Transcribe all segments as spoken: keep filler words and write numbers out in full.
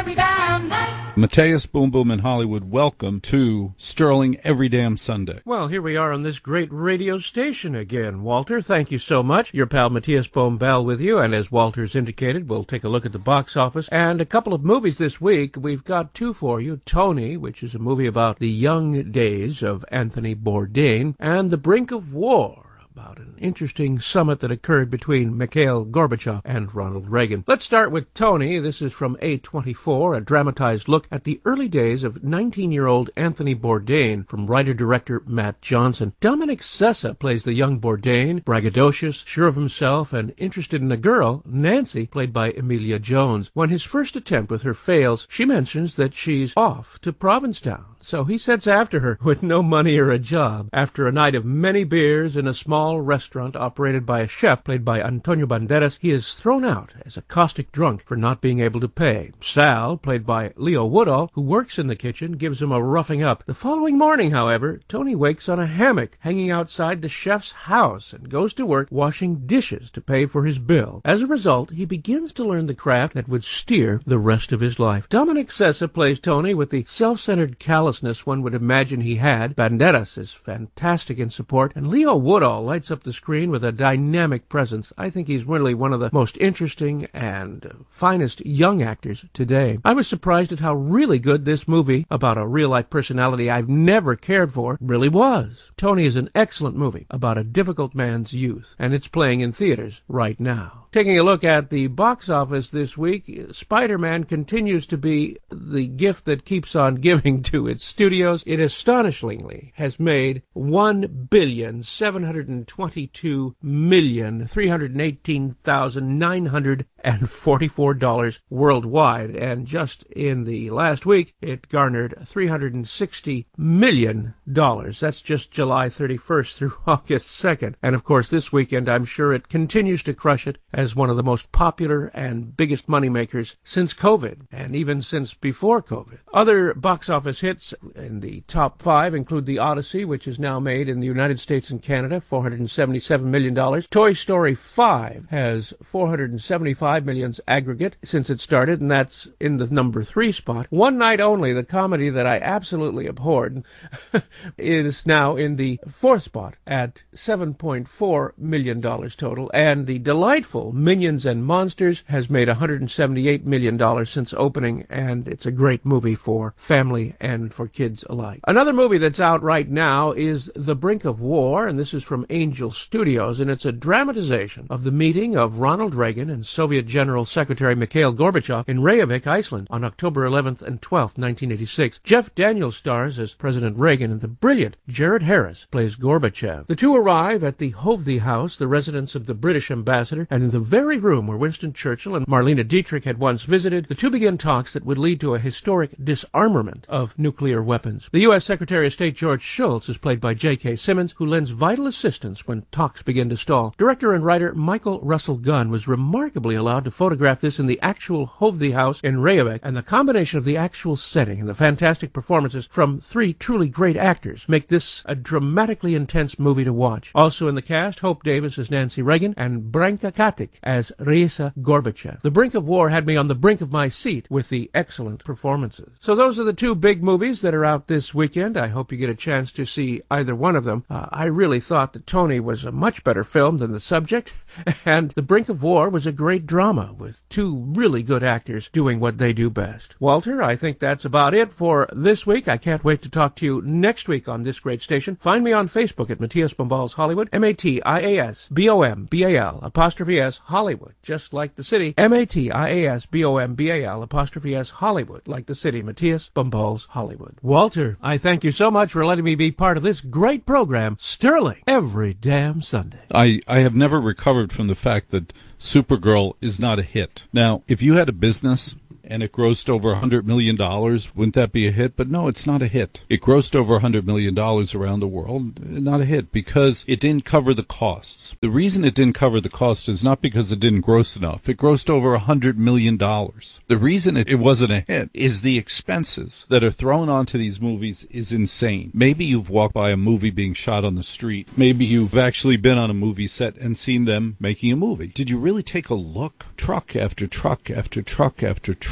every damn night. Matthias Boom Boom in Hollywood, welcome to Sterling Every Damn Sunday. Well, here we are on this great radio station again, Walter. Thank you so much. Your pal Matthias Bohm Bell with you, and as Walter's indicated, we'll take a look at the box office and a couple of movies this week. We've got two for you. Tony, which is a movie about the young days of Anthony Bourdain, and The Brink of War, about an interesting summit that occurred between Mikhail Gorbachev and Ronald Reagan. Let's start with Tony. This is from A twenty-four, a dramatized look at the early days of nineteen-year-old Anthony Bourdain from writer-director Matt Johnson. Dominic Sessa plays the young Bourdain, braggadocious, sure of himself, and interested in a girl, Nancy, played by Emilia Jones. When his first attempt with her fails, she mentions that she's off to Provincetown. So he sets after her with no money or a job. After a night of many beers in a small restaurant operated by a chef played by Antonio Banderas, he is thrown out as a caustic drunk for not being able to pay. Sal, played by Leo Woodall, who works in the kitchen, gives him a roughing up. The following morning, however, Tony wakes on a hammock hanging outside the chef's house and goes to work washing dishes to pay for his bill. As a result, he begins to learn the craft that would steer the rest of his life. Dominic Sessa plays Tony with the self-centered callous one would imagine he had. Banderas is fantastic in support, and Leo Woodall lights up the screen with a dynamic presence. I think he's really one of the most interesting and finest young actors today. I was surprised at how really good this movie, about a real-life personality I've never cared for, really was. Tony is an excellent movie about a difficult man's youth, and it's playing in theaters right now. Taking a look at the box office this week, Spider-Man continues to be the gift that keeps on giving to its studios. It astonishingly has made one billion seven hundred twenty-two million three hundred eighteen thousand nine hundred forty-four dollars worldwide, and just in the last week it garnered three hundred sixty million dollars. That's just July thirty-first through August second. And of course this weekend I'm sure it continues to crush it as one of the most popular and biggest moneymakers since COVID, and even since before COVID. Other box office hits in the top five include The Odyssey, which is now made in the United States and Canada, four hundred seventy-seven million dollars. Toy Story five has four hundred seventy-five million dollars aggregate since it started, and that's in the number three spot. One Night Only, the comedy that I absolutely abhorred, is now in the fourth spot at seven point four million dollars total, and the delightful Minions and Monsters has made one hundred seventy-eight million dollars since opening, and it's a great movie for family and for kids alike. Another movie that's out right now is The Brink of War, and this is from Angel Studios, and it's a dramatization of the meeting of Ronald Reagan and Soviet General Secretary Mikhail Gorbachev in Reykjavik, Iceland, on October eleventh and twelfth, nineteen eighty-six. Jeff Daniels stars as President Reagan, and the brilliant Jared Harris plays Gorbachev. The two arrive at the Hovde House, the residence of the British ambassador, and in the very room where Winston Churchill and Marlene Dietrich had once visited, the two begin talks that would lead to a historic disarmament of nuclear weapons. The U S Secretary of State George Shultz is played by J K. Simmons, who lends vital assistance when talks begin to stall. Director and writer Michael Russell Gunn was remarkably allowed to photograph this in the actual Hovde House in Reykjavik, and the combination of the actual setting and the fantastic performances from three truly great actors make this a dramatically intense movie to watch. Also in the cast, Hope Davis as Nancy Reagan and Branka Katic as Raisa Gorbachev. The Brink of War had me on the brink of my seat with the excellent performances. So those are the two big movies that are out this weekend. I hope you get a chance to see either one of them. Uh, I really thought that Tony was a much better film than The Subject, and The Brink of War was a great drama with two really good actors doing what they do best. Walter, I think that's about it for this week. I can't wait to talk to you next week on this great station. Find me on Facebook at Matthias Bombals Hollywood, M A T I A S B O M B A L apostrophe S Hollywood, just like the city, M A T I A S B O M B A L apostrophe S Hollywood, like the city, Matthias Bombals Hollywood. Walter, I thank you so much for letting me be part of this great program, Sterling, every damn Sunday. I, I have never recovered from the fact that Supergirl is not a hit. Now, if you had a business and it grossed over one hundred million dollars, wouldn't that be a hit? But no, it's not a hit. It grossed over one hundred million dollars around the world, not a hit, because it didn't cover the costs. The reason it didn't cover the cost is not because it didn't gross enough. It grossed over one hundred million dollars. The reason it, it wasn't a hit is the expenses that are thrown onto these movies is insane. Maybe you've walked by a movie being shot on the street. Maybe you've actually been on a movie set and seen them making a movie. Did you really take a look? Truck after truck after truck after truck. Truck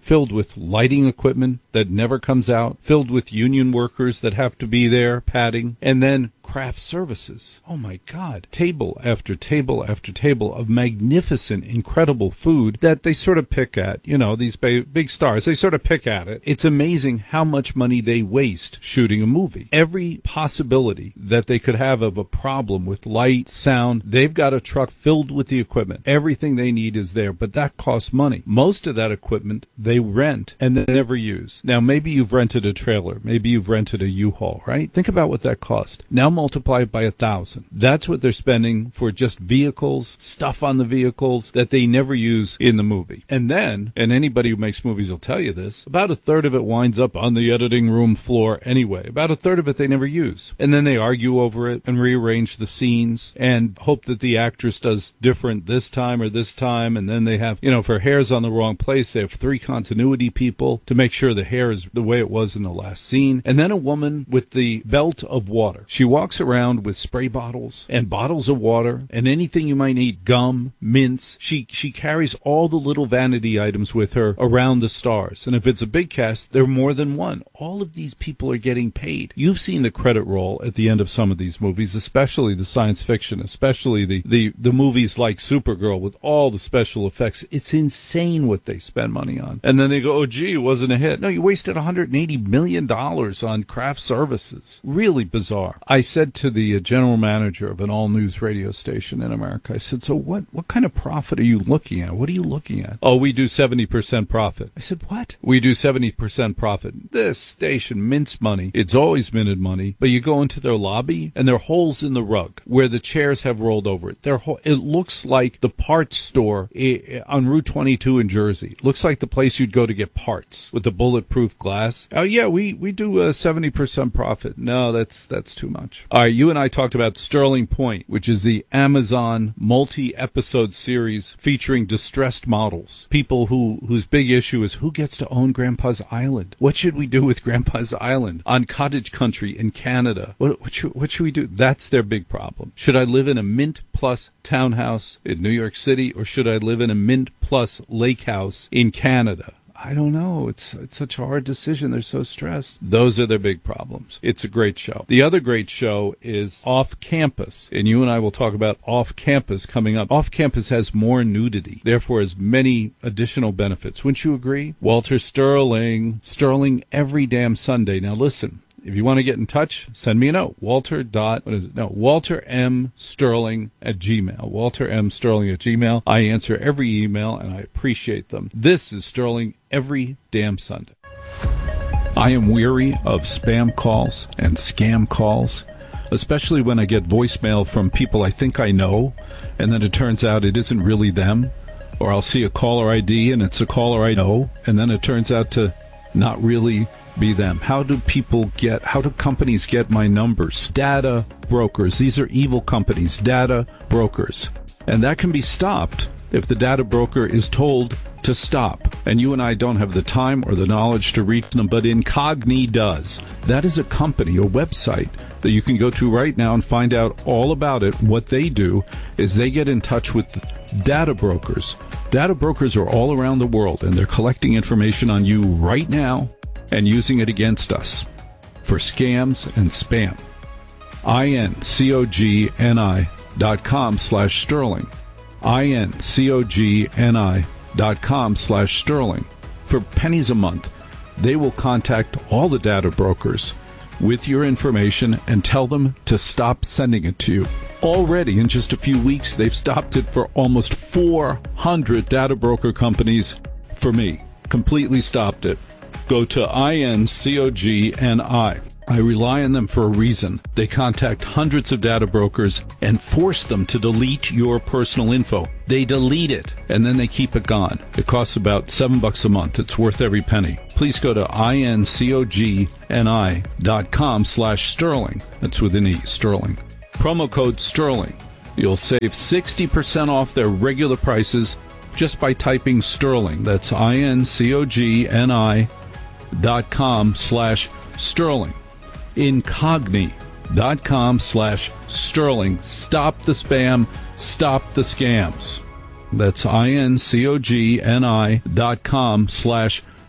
filled with lighting equipment that never comes out, filled with union workers that have to be there padding, and then craft services. Oh my God. Table after table after table of magnificent, incredible food that they sort of pick at. You know, these big stars, they sort of pick at it. It's amazing how much money they waste shooting a movie. Every possibility that they could have of a problem with light, sound, they've got a truck filled with the equipment. Everything they need is there, but that costs money. Most of that equipment they rent and they never use. Now, maybe you've rented a trailer. Maybe you've rented a U-Haul, right? Think about what that cost. Now multiply it by a thousand. That's what they're spending for just vehicles, stuff on the vehicles that they never use in the movie. And then, and anybody who makes movies will tell you this, about a third of it winds up on the editing room floor anyway. About a third of it they never use. And then they argue over it and rearrange the scenes and hope that the actress does different this time or this time. And then they have, you know, if her hair's on the wrong place, they have three continuity people to make sure the hair is the way it was in the last scene. And then a woman with the belt of water. She walks around with spray bottles and bottles of water and anything you might need, gum, mints. She she carries all the little vanity items with her around the stars. And if it's a big cast, there are more than one. All of these people are getting paid. You've seen the credit roll at the end of some of these movies, especially the science fiction, especially the, the, the movies like Supergirl with all the special effects. It's insane what they spend money on. And then they go, oh, gee, it wasn't a hit. No, you wasted one hundred eighty million dollars on craft services. Really bizarre. I said to the uh, general manager of an all-news radio station in America, I said, so what, what kind of profit are you looking at? What are you looking at? Oh, we do seventy percent profit. I said, what? We do seventy percent profit. This station mints money. It's always minted money. But you go into their lobby, and there are holes in the rug where the chairs have rolled over it. They're ho- it looks like the parts store I- on Route twenty-two in Jersey. It looks like the place you'd go to get parts with the bulletproof glass. Oh, yeah, we, we do a seventy percent profit. No, that's that's too much. All right, you and I talked about Sterling Point, which is the Amazon multi-episode series featuring distressed models. People who whose big issue is who gets to own Grandpa's Island? What should we do with Grandpa's Island on cottage country in Canada? What, what, should, what should we do? That's their big problem. Should I live in a Mint Plus townhouse in New York City, or should I live in a Mint Plus lake house in Canada? I don't know. It's it's such a hard decision. They're so stressed. Those are their big problems. It's a great show. The other great show is Off Campus, and you and I will talk about Off Campus coming up. Off Campus has more nudity, therefore has many additional benefits. Wouldn't you agree? Walter Sterling, Sterling every damn Sunday. Now listen. If you want to get in touch, send me a note. Walter dot, what is it? No, Walter M. Sterling at Gmail. Walter M. Sterling at Gmail. I answer every email, and I appreciate them. This is Sterling every damn Sunday. I am weary of spam calls and scam calls, especially when I get voicemail from people I think I know, and then it turns out it isn't really them. Or I'll see a caller I D, and it's a caller I know, and then it turns out to not really be them. How do people get, how do companies get my numbers? Data brokers. These are evil companies, data brokers. And that can be stopped if the data broker is told to stop. And you and I don't have the time or the knowledge to reach them, but Incogni does. That is a company, a website that you can go to right now and find out all about it. What they do is they get in touch with data brokers. Data brokers are all around the world, and they're collecting information on you right now and using it against us for scams and spam. I-N-C-O-G-N-I dot com slash Sterling. I-N-C-O-G-N-I dot com slash Sterling. For pennies a month, they will contact all the data brokers with your information and tell them to stop sending it to you. Already, in just a few weeks, they've stopped it for almost four hundred data broker companies. For me, completely stopped it. Go to I N C O G N I. I rely on them for a reason. They contact hundreds of data brokers and force them to delete your personal info. They delete it, and then they keep it gone. It costs about seven bucks a month. It's worth every penny. Please go to I N C O G N I dot com slash Sterling. That's with an E, Sterling. Promo code Sterling. You'll save sixty percent off their regular prices just by typing Sterling. That's I N C O G N I dot com slash Sterling. Incogni dot com slash Sterling. Stop the spam. Stop the scams. That's I N C O G N I dot com slash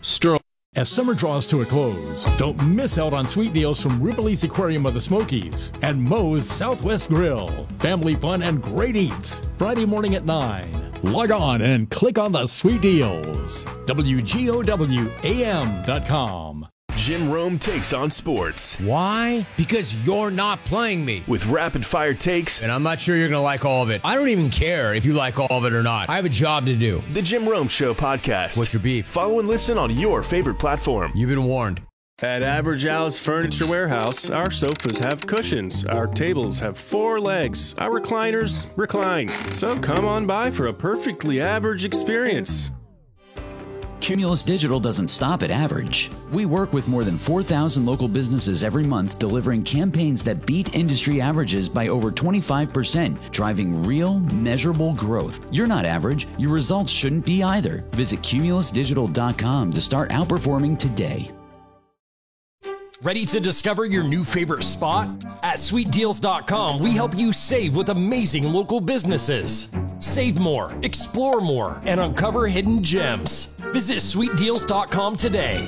Sterling. As summer draws to a close, don't miss out on sweet deals from Ripley's Aquarium of the Smokies and Moe's Southwest Grill. Family fun and great eats. Friday morning at nine. Log on and click on the sweet deals. W G O W A M dot com. Jim Rome takes on sports. Why? Because you're not playing me. With rapid-fire takes. And I'm not sure you're going to like all of it. I don't even care if you like all of it or not. I have a job to do. The Jim Rome Show podcast. What's your beef? Follow and listen on your favorite platform. You've been warned. At Average Al's Furniture Warehouse, our sofas have cushions, our tables have four legs, our recliners recline. So come on by for a perfectly average experience. Cumulus Digital doesn't stop at average. We work with more than four thousand local businesses every month, delivering campaigns that beat industry averages by over twenty-five percent, driving real, measurable growth. You're not average. Your results shouldn't be either. Visit cumulus digital dot com to start outperforming today. Ready to discover your new favorite spot? At sweet deals dot com, we help you save with amazing local businesses. Save more, explore more, and uncover hidden gems. Visit sweet deals dot com today.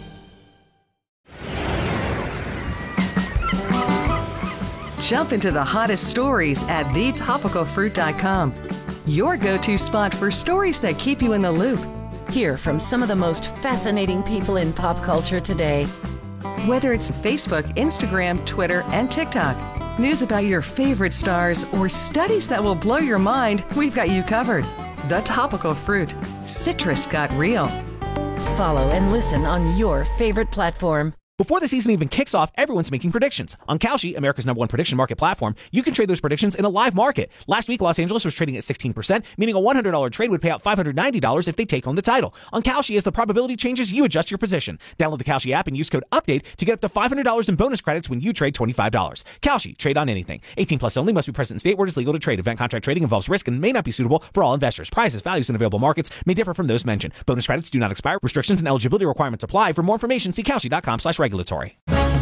Jump into the hottest stories at the topical fruit dot com. Your go-to spot for stories that keep you in the loop. Hear from some of the most fascinating people in pop culture today. Whether it's Facebook, Instagram, Twitter, and TikTok, news about your favorite stars, or studies that will blow your mind, we've got you covered. The Topical Fruit. Citrus got real. Follow and listen on your favorite platform. Before the season even kicks off, everyone's making predictions. On Kalshi, America's number one prediction market platform, you can trade those predictions in a live market. Last week, Los Angeles was trading at sixteen percent, meaning a one hundred dollars trade would pay out five hundred ninety dollars if they take home the title. On Kalshi, as the probability changes, you adjust your position. Download the Kalshi app and use code UPDATE to get up to five hundred dollars in bonus credits when you trade twenty-five dollars. Kalshi, trade on anything. eighteen plus only, must be present in state where it is legal to trade. Event contract trading involves risk and may not be suitable for all investors. Prices, values, and available markets may differ from those mentioned. Bonus credits do not expire. Restrictions and eligibility requirements apply. For more information, see Kalshi dot com slash regulatory.